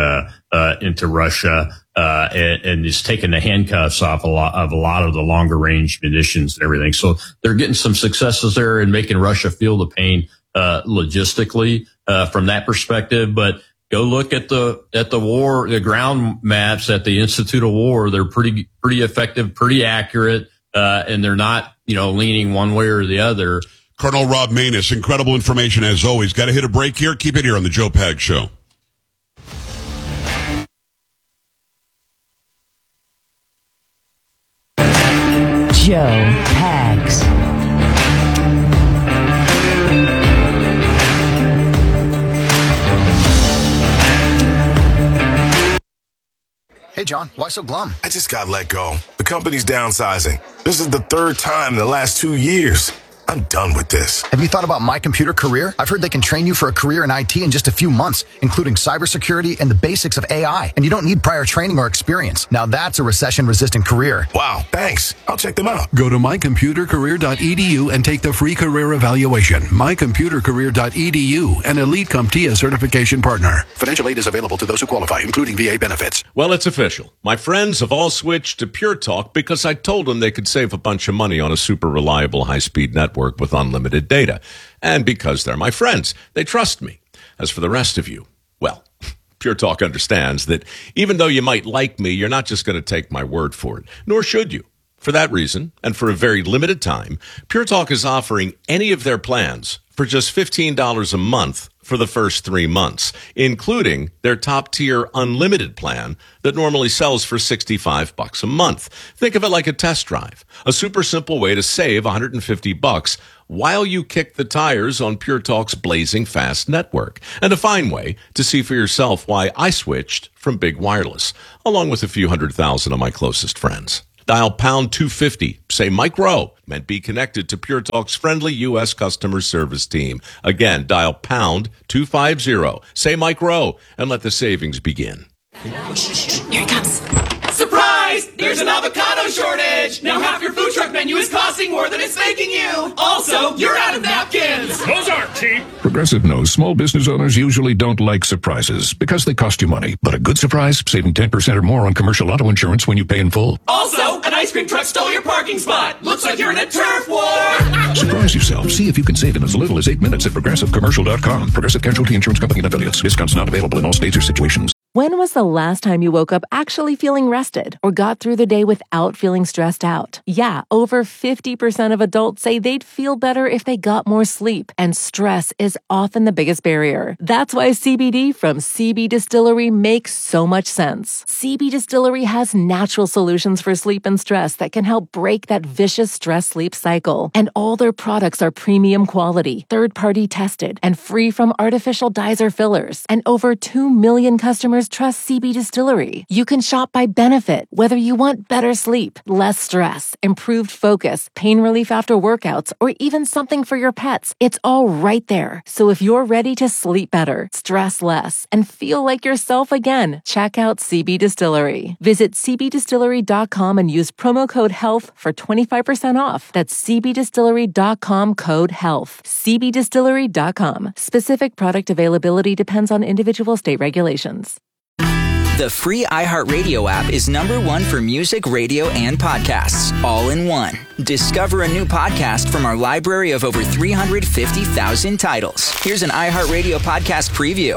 Russia, and is taking the handcuffs off a lot of the longer range munitions and everything. So they're getting some successes there and making Russia feel the pain logistically from that perspective. But go look at the ground maps at the Institute of War. They're pretty effective, pretty accurate, and they're not, leaning one way or the other. Colonel Rob Maness, incredible information as always. Got to hit a break here. Keep it here on the Joe Pags Show. Joe Pags. Hey, John, why so glum? I just got let go. The company's downsizing. This is the third time in the last 2 years. I'm done with this. Have you thought about My Computer Career? I've heard they can train you for a career in IT in just a few months, including cybersecurity and the basics of AI. And you don't need prior training or experience. Now that's a recession-resistant career. Wow, thanks. I'll check them out. Go to mycomputercareer.edu and take the free career evaluation. mycomputercareer.edu, an Elite CompTIA certification partner. Financial aid is available to those who qualify, including VA benefits. Well, it's official. My friends have all switched to Pure Talk because I told them they could save a bunch of money on a super reliable high-speed network with unlimited data. And because they're my friends, they trust me. As for the rest of you, well, Pure Talk understands that even though you might like me, you're not just going to take my word for it, nor should you. For that reason, and for a very limited time, Pure Talk is offering any of their plans for just $15 a month for the first 3 months, including their top-tier unlimited plan that normally sells for $65 a month. Think of it like a test drive, a super simple way to save $150 while you kick the tires on Pure Talk's blazing fast network, and a fine way to see for yourself why I switched from big wireless, along with a few 100,000 of my closest friends. Dial pound 250, say Mike Rowe, and be connected to Pure Talk's friendly U.S. customer service team. Again, dial pound 250, say Mike Rowe, and let the savings begin. Here he comes. Surprise! There's an avocado shortage! Now half your food truck menu is costing more than it's making you! Also, you're out of napkins! Those aren't cheap! Progressive knows small business owners usually don't like surprises because they cost you money. But a good surprise, saving 10% or more on commercial auto insurance when you pay in full. Also, an ice cream truck stole your parking spot! Looks like you're in a turf war! Surprise yourself. See if you can save in as little as 8 minutes at ProgressiveCommercial.com. Progressive Casualty Insurance Company and affiliates. Discounts not available in all states or situations. When was the last time you woke up actually feeling rested or got through the day without feeling stressed out? Yeah, over 50% of adults say they'd feel better if they got more sleep, and stress is often the biggest barrier. That's why CBD from CB Distillery makes so much sense. CB Distillery has natural solutions for sleep and stress that can help break that vicious stress-sleep cycle. And all their products are premium quality, third-party tested, and free from artificial dyes or fillers. And over 2 million customers trust CB Distillery. You can shop by benefit, whether you want better sleep, less stress, improved focus, pain relief after workouts, or even something for your pets. It's all right there. So if you're ready to sleep better, stress less, and feel like yourself again, check out CB Distillery. Visit cbdistillery.com and use promo code HEALTH for 25% off. That's cbdistillery.com code HEALTH. cbdistillery.com. Specific product availability depends on individual state regulations. The free iHeartRadio app is #1 for music, radio, and podcasts, all in one. Discover a new podcast from our library of over 350,000 titles. Here's an iHeartRadio podcast preview.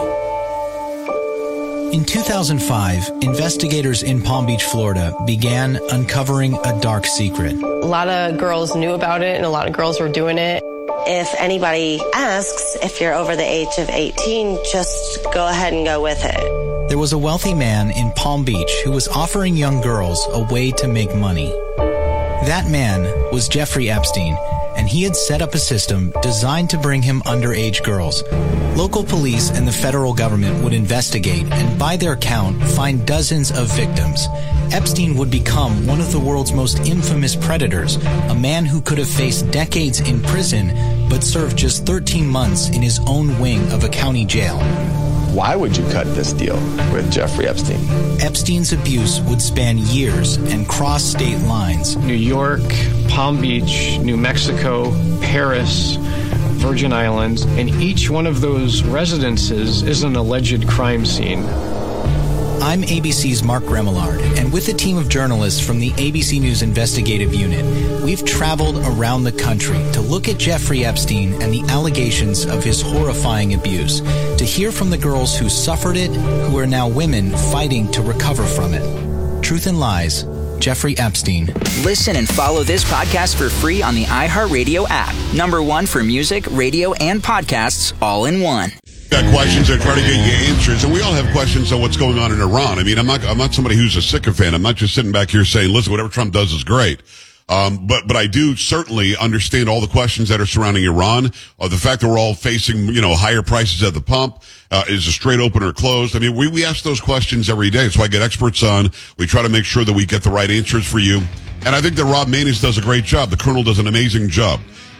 In 2005, investigators in Palm Beach, Florida, began uncovering a dark secret. A lot of girls knew about it, and a lot of girls were doing it. If anybody asks if you're over the age of 18, just go ahead and go with it. There was a wealthy man in Palm Beach who was offering young girls a way to make money. That man was Jeffrey Epstein, and he had set up a system designed to bring him underage girls. Local police and the federal government would investigate and, by their count, find dozens of victims. Epstein would become one of the world's most infamous predators, a man who could have faced decades in prison but served just 13 months in his own wing of a county jail. Why would you cut this deal with Jeffrey Epstein? Epstein's abuse would span years and cross state lines. New York, Palm Beach, New Mexico, Paris, Virgin Islands, and each one of those residences is an alleged crime scene. I'm ABC's Mark Remillard, and with a team of journalists from the ABC News Investigative Unit, we've traveled around the country to look at Jeffrey Epstein and the allegations of his horrifying abuse, to hear from the girls who suffered it, who are now women fighting to recover from it. Truth and Lies, Jeffrey Epstein. Listen and follow this podcast for free on the iHeartRadio app. #1 for music, radio, and podcasts, all in one. Got questions and trying to get you answers, and we all have questions on what's going on in Iran. I mean, I'm not somebody who's a sycophant. I'm not just sitting back here saying, listen, whatever Trump does is great. But I do certainly understand all the questions that are surrounding Iran. The fact that we're all facing, higher prices at the pump. Is a straight open or closed? I mean, we ask those questions every day. So I get experts on. We try to make sure that we get the right answers for you. And I think that Rob Maness does a great job. The Colonel does an amazing job.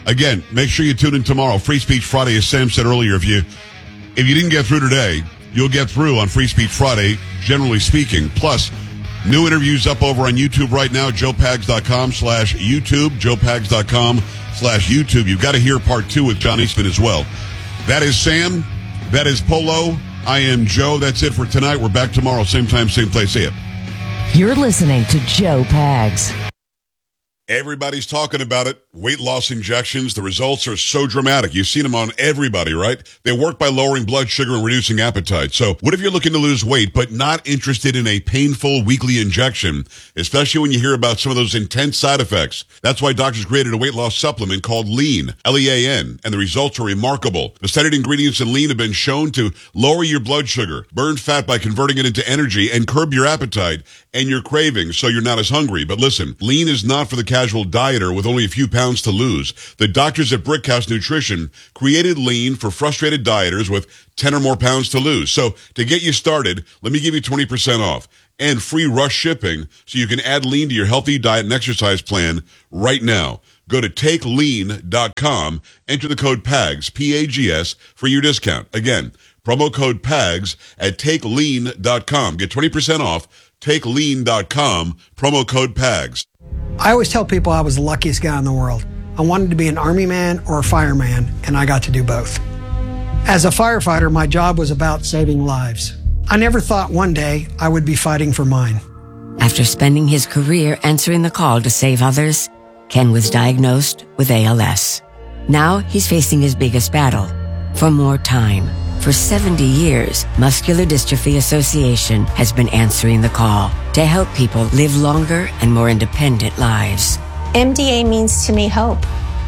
Again, make sure you tune in tomorrow. Free Speech Friday, as Sam said earlier. If you didn't get through today, you'll get through on Free Speech Friday, generally speaking. Plus, new interviews up over on YouTube right now, joepags.com/YouTube, joepags.com/YouTube. You've got to hear part 2 with John Eastman as well. That is Sam. That is Polo. I am Joe. That's it for tonight. We're back tomorrow, same time, same place. See ya. You're listening to Joe Pags. Everybody's talking about it. Weight loss injections. The results are so dramatic. You've seen them on everybody, right? They work by lowering blood sugar and reducing appetite. So what if you're looking to lose weight, but not interested in a painful weekly injection, especially when you hear about some of those intense side effects? That's why doctors created a weight loss supplement called Lean, L-E-A-N, and the results are remarkable. The studied ingredients in Lean have been shown to lower your blood sugar, burn fat by converting it into energy, and curb your appetite and your cravings so you're not as hungry. But listen, Lean is not for the casual dieter with only a few pounds to lose. The doctors at Brickhouse Nutrition created Lean for frustrated dieters with 10 or more pounds to lose. So to get you started, let me give you 20% off and free rush shipping so you can add Lean to your healthy diet and exercise plan right now. Go to takelean.com, enter the code PAGS, P-A-G-S, for your discount. Again, promo code PAGS at takelean.com. Get 20% off, takelean.com, promo code PAGS. I always tell people I was the luckiest guy in the world. I wanted to be an army man or a fireman, and I got to do both. As a firefighter, my job was about saving lives. I never thought one day I would be fighting for mine. After spending his career answering the call to save others, Ken was diagnosed with ALS. Now he's facing his biggest battle, for more time. For 70 years, Muscular Dystrophy Association has been answering the call to help people live longer and more independent lives. MDA means to me hope.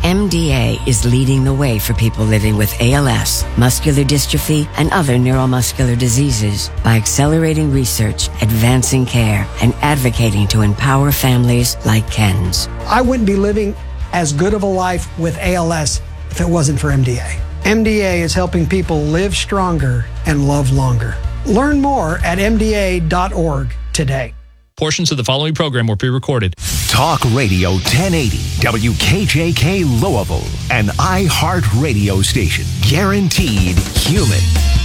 MDA is leading the way for people living with ALS, muscular dystrophy, and other neuromuscular diseases by accelerating research, advancing care, and advocating to empower families like Ken's. I wouldn't be living as good of a life with ALS if it wasn't for MDA. MDA is helping people live stronger and love longer. Learn more at MDA.org today. Portions of the following program were pre-recorded. Talk Radio 1080, WKJK Louisville, an iHeart radio station. Guaranteed human.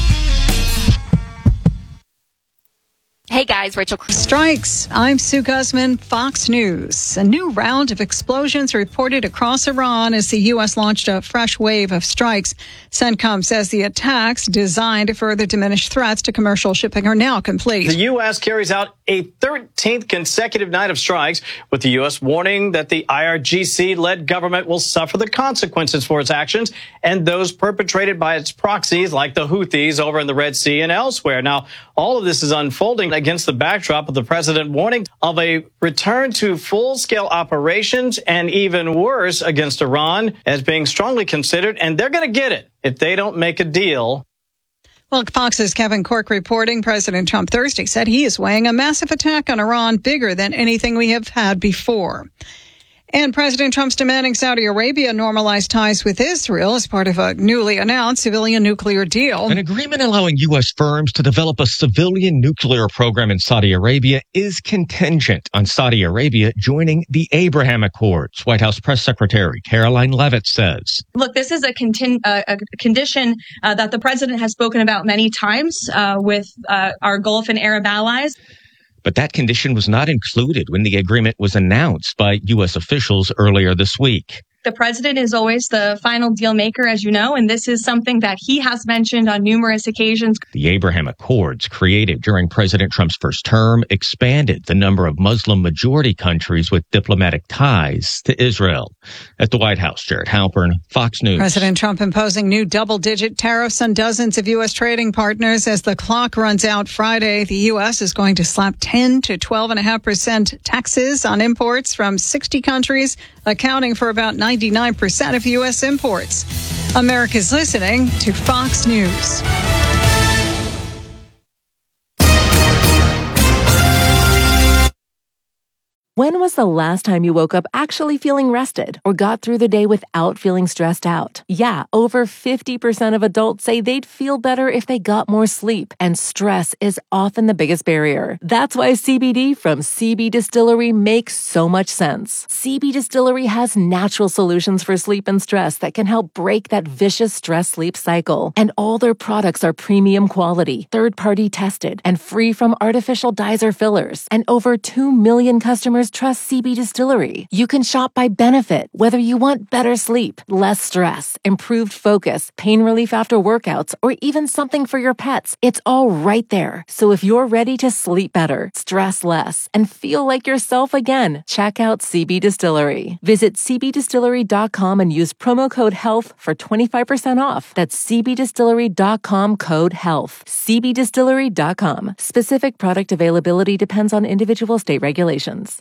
Hey guys, Rachel. Strikes. I'm Sue Guzman, Fox News. A new round of explosions reported across Iran as the U.S. launched a fresh wave of strikes. CENTCOM says the attacks designed to further diminish threats to commercial shipping are now complete. The U.S. carries out a 13th consecutive night of strikes, with the U.S. warning that the IRGC-led government will suffer the consequences for its actions and those perpetrated by its proxies like the Houthis over in the Red Sea and elsewhere. Now, all of this is unfolding against the backdrop of the president warning of a return to full-scale operations and even worse against Iran as being strongly considered, and they're going to get it if they don't make a deal. Well, Fox's Kevin Corke reporting President Trump Thursday said he is weighing a massive attack on Iran bigger than anything we have had before. And President Trump's demanding Saudi Arabia normalize ties with Israel as part of a newly announced civilian nuclear deal. An agreement allowing U.S. firms to develop a civilian nuclear program in Saudi Arabia is contingent on Saudi Arabia joining the Abraham Accords, White House Press Secretary Caroline Leavitt says. Look, this is a condition that the president has spoken about many times with our Gulf and Arab allies. But that condition was not included when the agreement was announced by U.S. officials earlier this week. The president is always the final deal maker, as you know, and this is something that he has mentioned on numerous occasions. The Abraham Accords, created during President Trump's first term, expanded the number of Muslim-majority countries with diplomatic ties to Israel. At the White House, Jared Halpern, Fox News. President Trump imposing new double-digit tariffs on dozens of U.S. trading partners as the clock runs out Friday. The U.S. is going to slap 10 to 12.5% taxes on imports from 60 countries, accounting for about 99% of U.S. imports. America's listening to Fox News. When was the last time you woke up actually feeling rested or got through the day without feeling stressed out? Yeah, over 50% of adults say they'd feel better if they got more sleep, and stress is often the biggest barrier. That's why CBD from CB Distillery makes so much sense. CB Distillery has natural solutions for sleep and stress that can help break that vicious stress-sleep cycle. And all their products are premium quality, third-party tested, and free from artificial dyes or fillers. And over 2 million customers trust CB Distillery. You can shop by benefit, whether you want better sleep, less stress, improved focus, pain relief after workouts, or even something for your pets. It's all right there. So if you're ready to sleep better, stress less, and feel like yourself again, check out CB Distillery. Visit cbdistillery.com and use promo code HEALTH for 25% off. That's cbdistillery.com, code HEALTH. cbdistillery.com. Specific product availability depends on individual state regulations.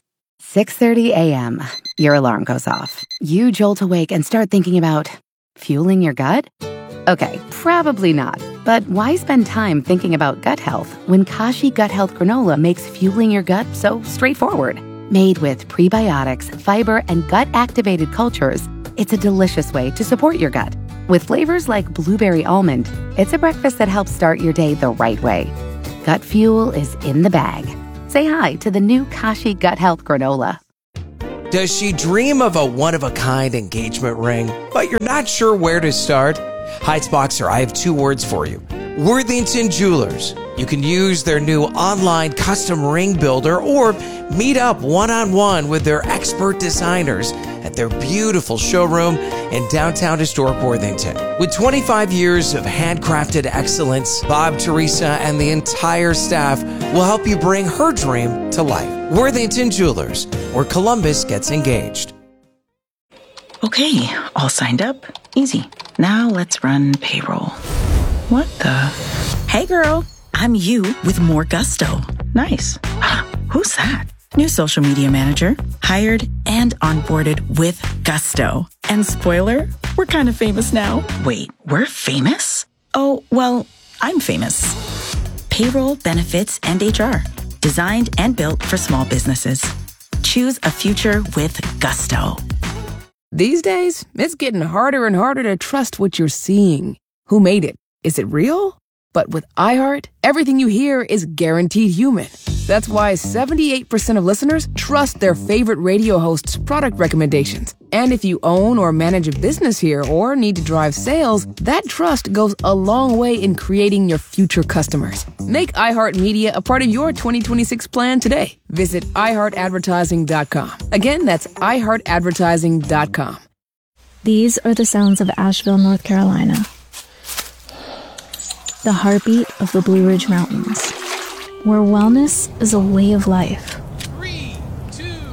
6:30 a.m. Your alarm goes off. You jolt awake and start thinking about fueling your gut? Okay, probably not. But why spend time thinking about gut health when Kashi Gut Health Granola makes fueling your gut so straightforward? Made with prebiotics, fiber, and gut-activated cultures, it's a delicious way to support your gut. With flavors like blueberry almond, it's a breakfast that helps start your day the right way. Gut fuel is in the bag. Say hi to the new Kashi Gut Health Granola. Does she dream of a one-of-a-kind engagement ring, but you're not sure where to start? Heights-Boxer, I have 2 words for you. Worthington Jewelers. You can use their new online custom ring builder or meet up one-on-one with their expert designers at their beautiful showroom in downtown historic Worthington. With 25 years of handcrafted excellence, Bob, Teresa, and the entire staff will help you bring her dream to life. Worthington Jewelers, where Columbus gets engaged. Okay, all signed up. Easy. Now let's run payroll. What the? Hey girl, I'm you with more gusto. Nice. Who's that? New social media manager, hired and onboarded with gusto. And spoiler, we're kind of famous now. Wait, we're famous? Oh, well, I'm famous. Payroll, benefits, and HR. Designed and built for small businesses. Choose a future with gusto. These days, it's getting harder and harder to trust what you're seeing. Who made it? Is it real? But with iHeart, everything you hear is guaranteed human. That's why 78% of listeners trust their favorite radio hosts' product recommendations. And if you own or manage a business here or need to drive sales, that trust goes a long way in creating your future customers. Make iHeartMedia a part of your 2026 plan today. Visit iHeartAdvertising.com. Again, that's iHeartAdvertising.com. These are the sounds of Asheville, North Carolina. The heartbeat of the Blue Ridge Mountains, where wellness is a way of life. 3, 2, 1.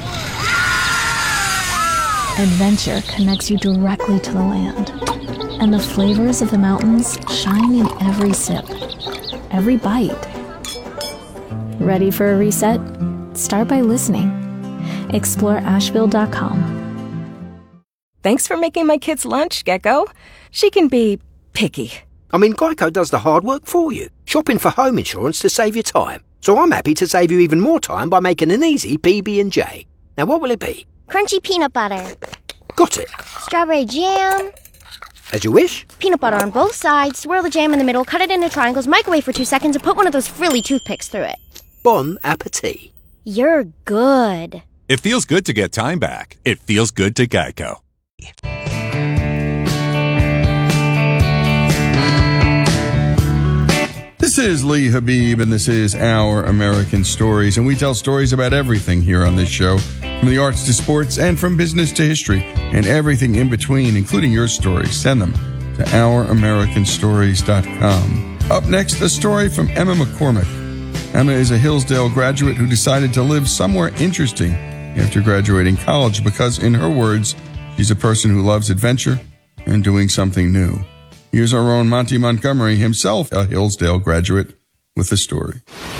Adventure connects you directly to the land, and the flavors of the mountains shine in every sip, every bite. Ready for a reset? Start by listening. Explore Asheville.com. Thanks for making my kids' lunch, Gecko. She can be picky. I mean, Geico does the hard work for you. Shopping for home insurance to save you time. So I'm happy to save you even more time by making an easy PB&J. Now, what will it be? Crunchy peanut butter. Got it. Strawberry jam. As you wish. Peanut butter on both sides, swirl the jam in the middle, cut it into triangles, microwave for 2 seconds, and put one of those frilly toothpicks through it. Bon appetit. You're good. It feels good to get time back. It feels good to Geico. This is Lee Habib, and this is Our American Stories, and we tell stories about everything here on this show, from the arts to sports and from business to history and everything in between, including your stories. Send them to ouramericanstories.com. Up next, a story from Emma McCormick. Emma is a Hillsdale graduate who decided to live somewhere interesting after graduating college because, in her words, she's a person who loves adventure and doing something new. Here's our own Monty Montgomery, himself a Hillsdale graduate, with the story.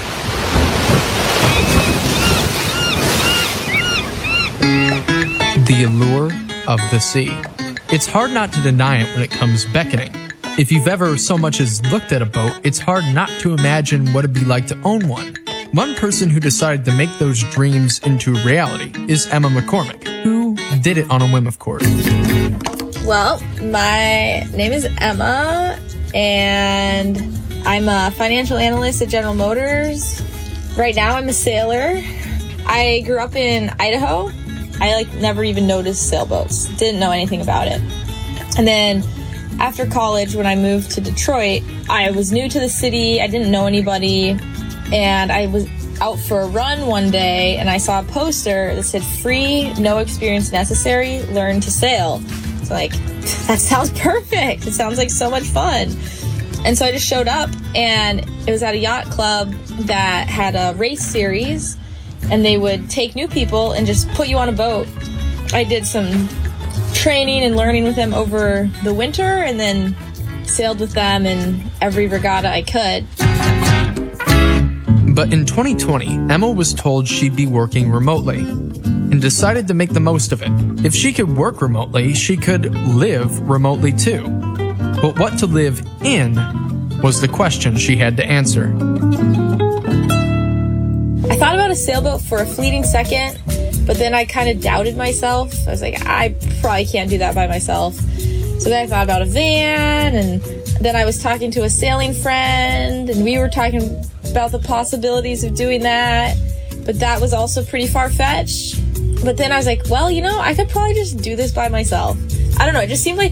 The allure of the sea. It's hard not to deny it when it comes beckoning. If you've ever so much as looked at a boat, it's hard not to imagine what it'd be like to own one. One person who decided to make those dreams into reality is Emma McCormick, who did it on a whim, of course. Well, my name is Emma, and I'm a financial analyst at General Motors. Right now, I'm a sailor. I grew up in Idaho. I never even noticed sailboats. Didn't know anything about it. And then after college, when I moved to Detroit, I was new to the city. I didn't know anybody. And I was out for a run one day, and I saw a poster that said, "Free, no experience necessary, learn to sail." So that sounds perfect. It sounds like so much fun. And so I just showed up, and it was at a yacht club that had a race series, and they would take new people and just put you on a boat. I did some training and learning with them over the winter, and then sailed with them in every regatta I could. But in 2020, Emma was told she'd be working remotely and decided to make the most of it. If she could work remotely, she could live remotely too. But what to live in was the question she had to answer. I thought about a sailboat for a fleeting second, but then I kind of doubted myself. I was like, I probably can't do that by myself. So then I thought about a van, and then I was talking to a sailing friend, and we were talking about the possibilities of doing that, but that was also pretty far-fetched. But then I was like, well, I could probably just do this by myself. I don't know, it just seemed like